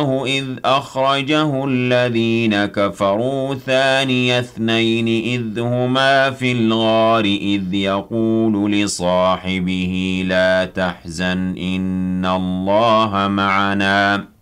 إذ أخرجه الذين كفروا ثاني اثنين إذ هما في الغار إذ يقول لصاحبه لا تحزن إن الله معنا